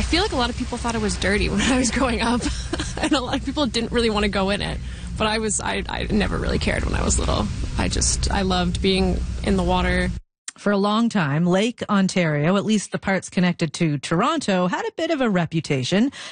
feel like a lot of people thought it was dirty when I was growing up, and a lot of people didn't really want to go in it. But I never really cared when I was little. I loved being in the water. For a long time, Lake Ontario, at least the parts connected to Toronto, had a bit of a reputation